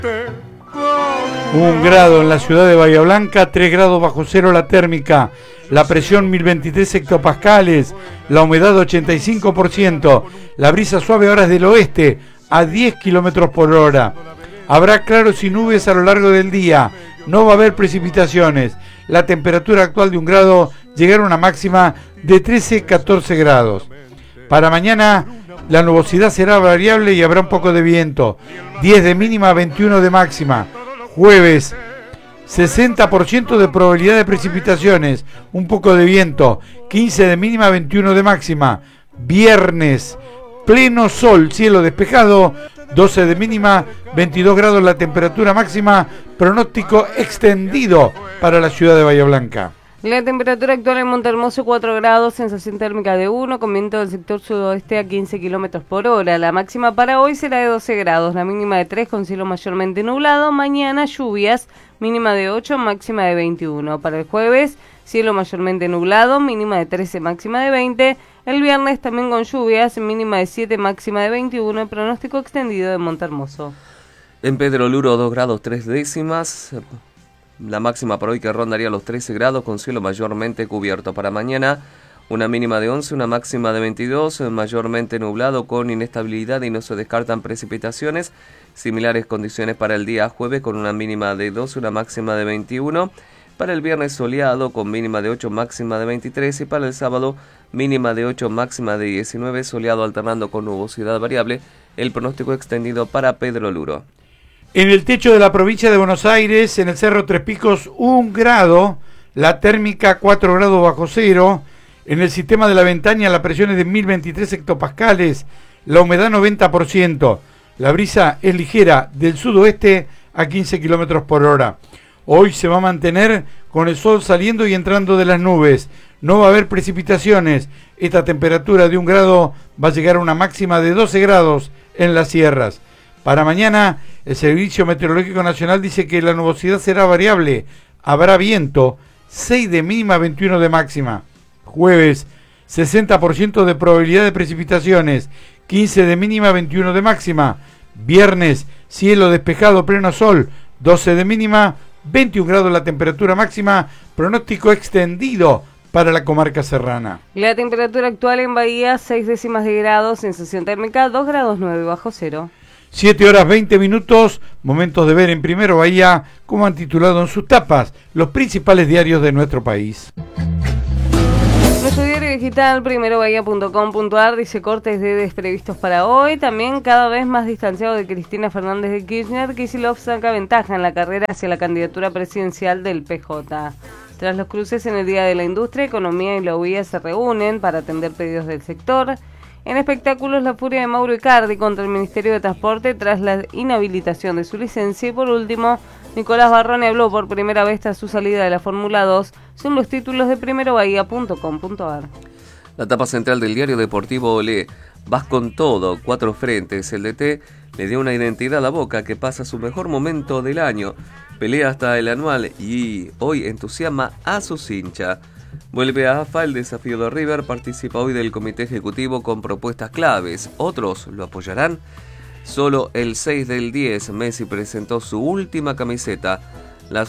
1 grado en la ciudad de Bahía Blanca, 3 grados bajo cero la térmica, la presión 1023 hectopascales, la humedad 85%, la brisa suave ahora es del oeste a 10 kilómetros por hora. Habrá claros y nubes a lo largo del día, no va a haber precipitaciones. La temperatura actual de 1 grado llegará a una máxima de 13-14 grados. Para mañana la nubosidad será variable y habrá un poco de viento, 10 de mínima, 21 de máxima. Jueves, 60% de probabilidad de precipitaciones, un poco de viento, 15 de mínima, 21 de máxima. Viernes, pleno sol, cielo despejado, 12 de mínima, 22 grados la temperatura máxima, pronóstico extendido para la ciudad de Bahía Blanca. La temperatura actual en Montehermoso 4 grados, sensación térmica de 1, con viento del sector sudoeste a 15 kilómetros por hora. La máxima para hoy será de 12 grados, la mínima de 3 con cielo mayormente nublado. Mañana lluvias, mínima de 8, máxima de 21. Para el jueves, cielo mayormente nublado, mínima de 13, máxima de 20. El viernes también con lluvias, mínima de 7, máxima de 21. El pronóstico extendido de Montehermoso. En Pedro Luro 2 grados 3 décimas. La máxima para hoy que rondaría los 13 grados con cielo mayormente cubierto. Para mañana una mínima de 11, una máxima de 22, mayormente nublado con inestabilidad y no se descartan precipitaciones. Similares condiciones para el día jueves con una mínima de 12, una máxima de 21. Para el viernes soleado con mínima de 8, máxima de 23. Y para el sábado mínima de 8, máxima de 19, soleado alternando con nubosidad variable. El pronóstico extendido para Pedro Luro. En el techo de la provincia de Buenos Aires, en el Cerro Tres Picos, 1 grado, la térmica 4 grados bajo cero. En el sistema de la Ventaña la presión es de 1023 hectopascales, la humedad 90%. La brisa es ligera del sudoeste a 15 kilómetros por hora. Hoy se va a mantener con el sol saliendo y entrando de las nubes. No va a haber precipitaciones. Esta temperatura de 1 grado va a llegar a una máxima de 12 grados en las sierras. Para mañana, el Servicio Meteorológico Nacional dice que la nubosidad será variable. Habrá viento, 6 de mínima, 21 de máxima. Jueves, 60% de probabilidad de precipitaciones, 15 de mínima, 21 de máxima. Viernes, cielo despejado, pleno sol, 12 de mínima, 21 grados la temperatura máxima. Pronóstico extendido para la comarca serrana. La temperatura actual en Bahía, 6 décimas de grado, sensación térmica 2 grados 9 bajo cero. 7 horas 20 minutos, momentos de ver en Primero Bahía, como han titulado en sus tapas los principales diarios de nuestro país. Nuestro diario digital, primerobahía.com.ar, dice cortes de desprevistos para hoy. También cada vez más distanciado de Cristina Fernández de Kirchner, Kicillof saca ventaja en la carrera hacia la candidatura presidencial del PJ. Tras los cruces en el Día de la Industria, Economía y la UIA se reúnen para atender pedidos del sector. En espectáculos, la furia de Mauro Icardi contra el Ministerio de Transporte tras la inhabilitación de su licencia. Y por último, Nicolás Barrone habló por primera vez tras su salida de la Fórmula 2. Son los títulos de primerobahía.com.ar. La tapa central del diario deportivo Olé. Vas con todo, 4 frentes. El DT le dio una identidad a Boca que pasa su mejor momento del año. Pelea hasta el anual y hoy entusiasma a sus hinchas. Vuelve a AFA el desafío de River, participa hoy del comité ejecutivo con propuestas claves. ¿Otros lo apoyarán? Solo el 6 del 10, Messi presentó su última camiseta. La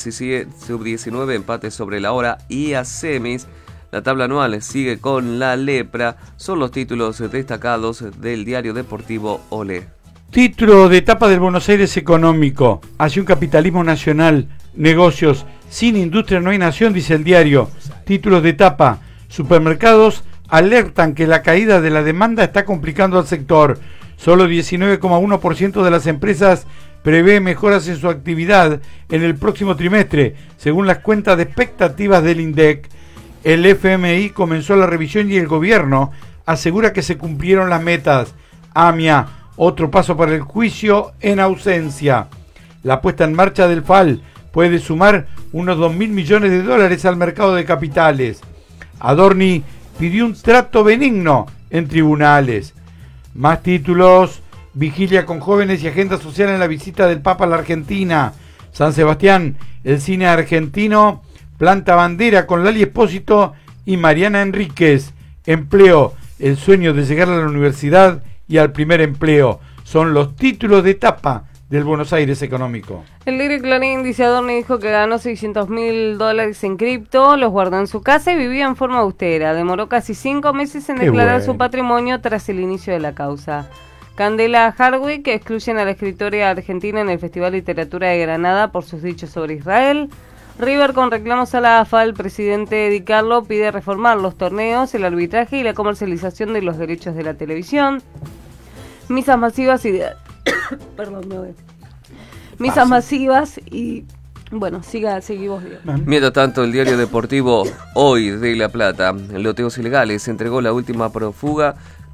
sub-19 empate sobre la hora y a semis. La tabla anual sigue con la lepra. Son los títulos destacados del diario deportivo Olé. Título de etapa del Buenos Aires económico. Hacia un capitalismo nacional. Negocios. Sin industria no hay nación, dice el diario. Títulos de etapa. Supermercados alertan que la caída de la demanda está complicando al sector. Solo 19,1% de las empresas prevé mejoras en su actividad en el próximo trimestre, según las cuentas de expectativas del INDEC. El FMI comenzó la revisión y el gobierno asegura que se cumplieron las metas. AMIA, otro paso para el juicio en ausencia. La puesta en marcha del FAL puede sumar unos 2.000 millones de dólares al mercado de capitales. Adorni pidió un trato benigno en tribunales. Más títulos. Vigilia con jóvenes y agenda social en la visita del Papa a la Argentina. San Sebastián, el cine argentino planta bandera con Lali Espósito y Mariana Enríquez. Empleo, el sueño de llegar a la universidad y al primer empleo. Son los títulos de etapa del Buenos Aires económico. El diario Clarín dice: Adorni dijo que ganó $600.000 en cripto, los guardó en su casa y vivía en forma austera. Demoró casi 5 meses en declarar su patrimonio tras el inicio de la causa. Candela Hardwick excluyen a la escritora argentina en el Festival de Literatura de Granada por sus dichos sobre Israel. River con reclamos a la AFA, el presidente Di Carlo pide reformar los torneos, el arbitraje y la comercialización de los derechos de la televisión. Misas masivas y... Perdón, me voy. Misas masivas y... Bueno, seguimos bien. Mientras tanto, el diario deportivo Hoy de La Plata, loteos ilegales, entregó la última prófuga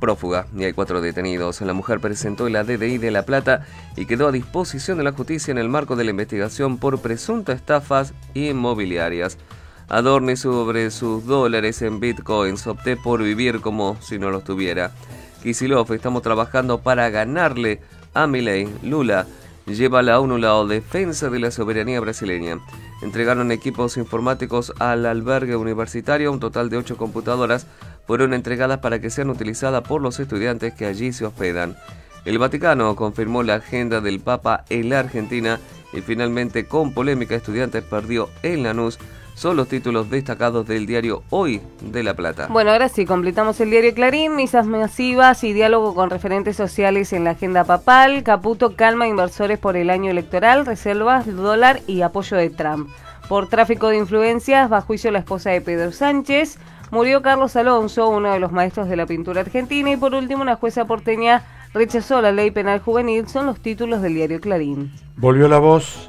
y hay 4 detenidos. La mujer presentó el DDI de La Plata y quedó a disposición de la justicia en el marco de la investigación por presuntas estafas inmobiliarias. Adorni sobre sus dólares en bitcoins, opté por vivir como si no los tuviera. Kicillof, estamos trabajando para ganarle a Milei. Lula lleva a la ONU la defensa de la soberanía brasileña. Entregaron equipos informáticos al albergue universitario, un total de 8 computadoras fueron entregadas para que sean utilizadas por los estudiantes que allí se hospedan. El Vaticano confirmó la agenda del Papa en la Argentina y finalmente, con polémica, Estudiantes perdió en Lanús. Son los títulos destacados del diario Hoy de La Plata. Bueno, ahora sí, completamos el diario Clarín. Misas masivas y diálogo con referentes sociales en la agenda papal. Caputo calma inversores por el año electoral, reservas, dólar y apoyo de Trump. Por tráfico de influencias, va a juicio la esposa de Pedro Sánchez. Murió Carlos Alonso, uno de los maestros de la pintura argentina. Y por último, una jueza porteña rechazó la ley penal juvenil. Son los títulos del diario Clarín. Volvió la voz.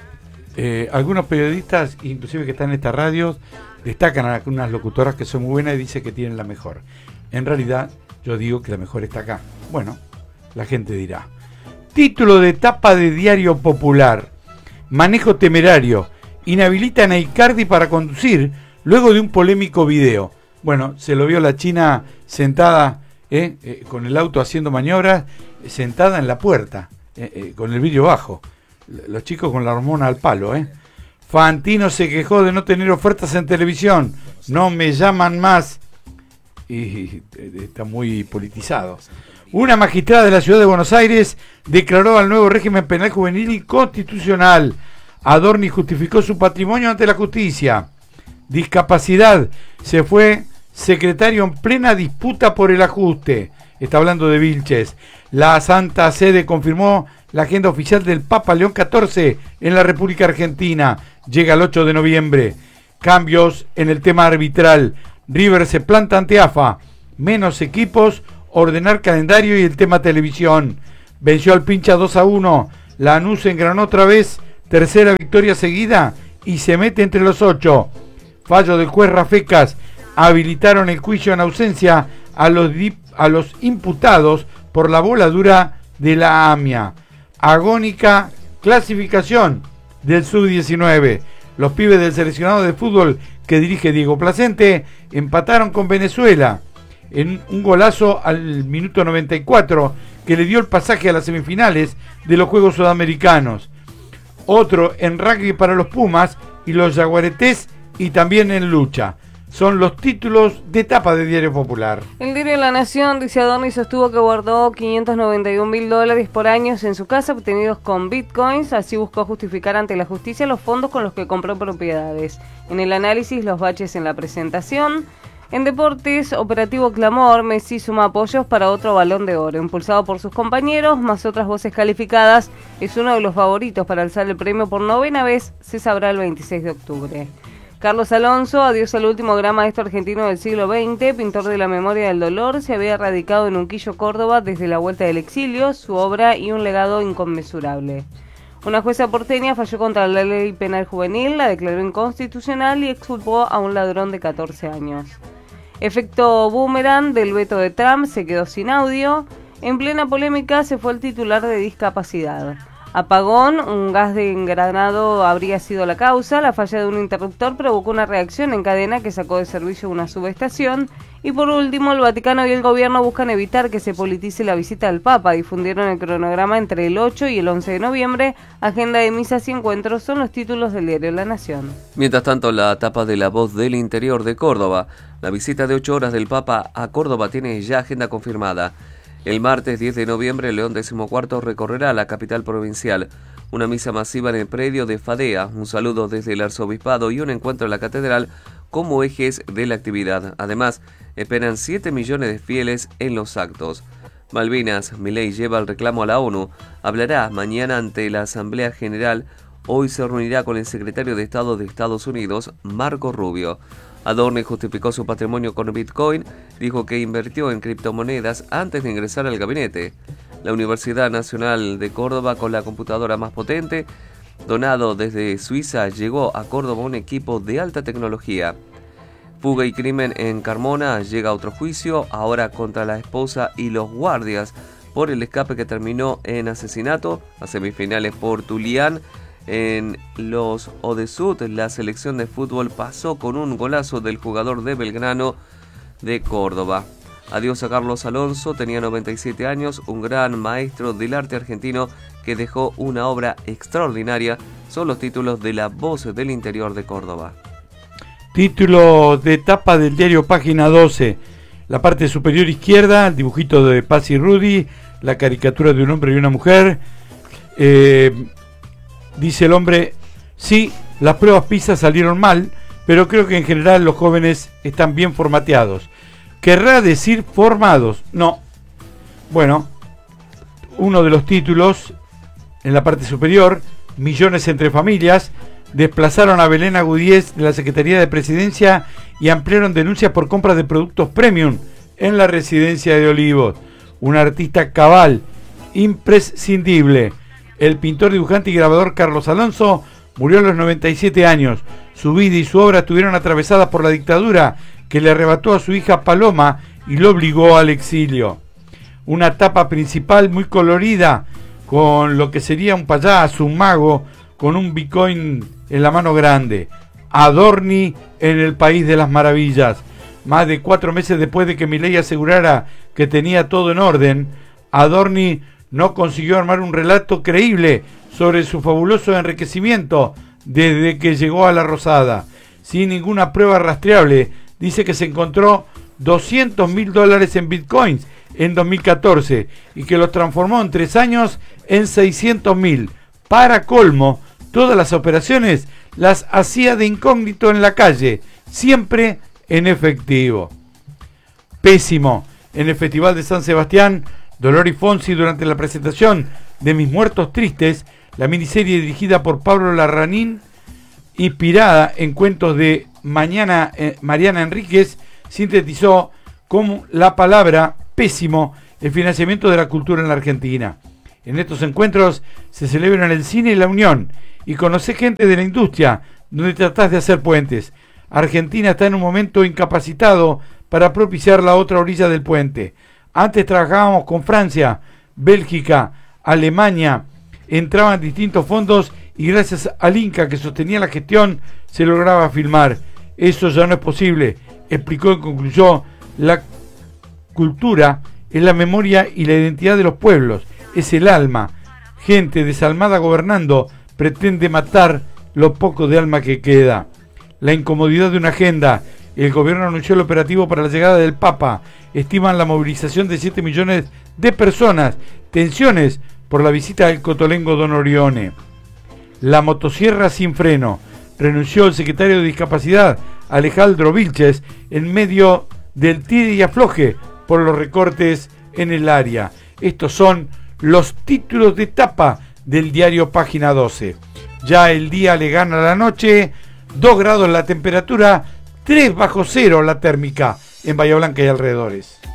Algunos periodistas, inclusive que están en esta radio, destacan a unas locutoras que son muy buenas y dicen que tienen la mejor. En realidad, yo digo que la mejor está acá. Bueno, la gente dirá. Título de tapa de Diario Popular: manejo temerario. Inhabilitan a Icardi para conducir luego de un polémico video. Bueno, se lo vio la China sentada con el auto haciendo maniobras, sentada en la puerta, con el vidrio bajo. Los chicos con la hormona al palo, Fantino se quejó de no tener ofertas en televisión. No me llaman más. Y está muy politizado. Una magistrada de la ciudad de Buenos Aires declaró al nuevo régimen penal juvenil inconstitucional. Adorni justificó su patrimonio ante la justicia. Discapacidad. Se fue secretario en plena disputa por el ajuste. Está hablando de Vilches. La Santa Sede confirmó la agenda oficial del Papa León XIV en la República Argentina. Llega el 8 de noviembre. Cambios en el tema arbitral. River se planta ante AFA. Menos equipos, ordenar calendario y el tema televisión. Venció al Pincha 2-1. Lanús engranó otra vez. Tercera victoria seguida y se mete entre los 8. Fallo del juez Rafecas. Habilitaron el juicio en ausencia a los imputados por la voladura de la AMIA. Agónica clasificación del Sub-19. Los pibes del seleccionado de fútbol que dirige Diego Placente empataron con Venezuela en un golazo al minuto 94 que le dio el pasaje a las semifinales de los Juegos Sudamericanos. Otro en rugby para los Pumas y los Yaguaretés, y también en lucha. Son los títulos de tapa de Diario Popular. El diario La Nación dice: Adorni sostuvo que guardó $591.000 por año en su casa obtenidos con bitcoins. Así buscó justificar ante la justicia los fondos con los que compró propiedades. En el análisis, los baches en la presentación. En deportes, operativo Clamor, Messi suma apoyos para otro Balón de Oro. Impulsado por sus compañeros, más otras voces calificadas, es uno de los favoritos para alzar el premio por 9ª vez. Se sabrá el 26 de octubre. Carlos Alonso, adiós al último gran maestro argentino del siglo XX, pintor de la memoria del dolor, se había radicado en Unquillo, Córdoba, desde la vuelta del exilio, su obra y un legado inconmensurable. Una jueza porteña falló contra la ley penal juvenil, la declaró inconstitucional y exculpó a un ladrón de 14 años. Efecto boomerang del veto de Trump, se quedó sin audio. En plena polémica se fue el titular de discapacidad. Apagón, un gas de engranado habría sido la causa. La falla de un interruptor provocó una reacción en cadena que sacó de servicio una subestación. Y por último, el Vaticano y el gobierno buscan evitar que se politice la visita del Papa. Difundieron el cronograma entre el 8 y el 11 de noviembre. Agenda de misas y encuentros son los títulos del diario La Nación. Mientras tanto, la tapa de La Voz del Interior de Córdoba. La visita de 8 horas del Papa a Córdoba tiene ya agenda confirmada. El martes 10 de noviembre, León XIV recorrerá la capital provincial. Una misa masiva en el predio de Fadea, un saludo desde el arzobispado y un encuentro en la catedral como ejes de la actividad. Además, esperan 7 millones de fieles en los actos. Malvinas, Milei lleva el reclamo a la ONU. Hablará mañana ante la Asamblea General. Hoy se reunirá con el secretario de Estado de Estados Unidos, Marco Rubio. Adorni justificó su patrimonio con Bitcoin, dijo que invirtió en criptomonedas antes de ingresar al gabinete. La Universidad Nacional de Córdoba, con la computadora más potente, donado desde Suiza, llegó a Córdoba un equipo de alta tecnología. Fuga y crimen en Carmona, llega otro juicio, ahora contra la esposa y los guardias, por el escape que terminó en asesinato. A semifinales por Tulián. En los Odesud, la selección de fútbol pasó con un golazo del jugador de Belgrano de Córdoba. Adiós a Carlos Alonso, tenía 97 años, un gran maestro del arte argentino que dejó una obra extraordinaria. Son los títulos de La Voz del Interior de Córdoba. Título de tapa del diario Página 12. La parte superior izquierda, el dibujito de Paz y Rudy, la caricatura de un hombre y una mujer. Dice el hombre: sí, las pruebas PISA salieron mal, pero creo que en general los jóvenes están bien formateados. ¿Querrá decir formados? No. Bueno, uno de los títulos en la parte superior: millones entre familias, desplazaron a Belén Agudíez de la Secretaría de Presidencia y ampliaron denuncias por compra de productos premium en la residencia de Olivos. Un artista cabal, imprescindible. El pintor, dibujante y grabador Carlos Alonso murió a los 97 años. Su vida y su obra estuvieron atravesadas por la dictadura, que le arrebató a su hija Paloma y lo obligó al exilio. Una tapa principal muy colorida, con lo que sería un payaso, un mago, con un Bitcoin en la mano grande. Adorni en el País de las Maravillas. Más de 4 meses después de que Milei asegurara que tenía todo en orden, Adorni no consiguió armar un relato creíble sobre su fabuloso enriquecimiento desde que llegó a la Rosada. Sin ninguna prueba rastreable, dice que se encontró $200.000 en bitcoins en 2014 y que los transformó en 3 años en 600.000. Para colmo, todas las operaciones las hacía de incógnito en la calle, siempre en efectivo. Pésimo. En el Festival de San Sebastián, Dolores Fonsi, durante la presentación de Mis Muertos Tristes, la miniserie dirigida por Pablo Larraín, inspirada en cuentos de Mariana Enríquez, sintetizó con la palabra pésimo el financiamiento de la cultura en la Argentina. En estos encuentros se celebran el cine y la unión, y conoce gente de la industria, donde tratás de hacer puentes. Argentina está en un momento incapacitado para propiciar la otra orilla del puente. Antes trabajábamos con Francia, Bélgica, Alemania, entraban distintos fondos y gracias al Inca que sostenía la gestión se lograba filmar. Eso ya no es posible, explicó y concluyó. La cultura es la memoria y la identidad de los pueblos, es el alma. Gente desalmada gobernando pretende matar lo poco de alma que queda. La incomodidad de una agenda. El gobierno anunció el operativo para la llegada del Papa. Estiman la movilización de 7 millones de personas. Tensiones por la visita del cotolengo Don Orione. La motosierra sin freno. Renunció el secretario de Discapacidad, Alejandro Vilches, en medio del tire y afloje por los recortes en el área. Estos son los títulos de tapa del diario Página 12. Ya el día le gana a la noche. 2 grados la temperatura, 3 bajo cero la térmica en Bahía Blanca y alrededores.